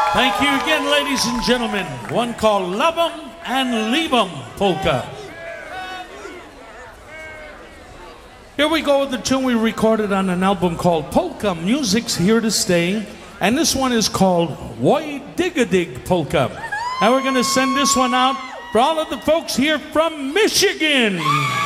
Thank you again, ladies and gentlemen. One called Love 'Em and Leave 'Em Polka. Here we go with the tune we recorded on an album called Polka Music's Here to Stay. And this one is called Why Dig-a-Dig Polka. And we're going to send this one out for all of the folks here from Michigan.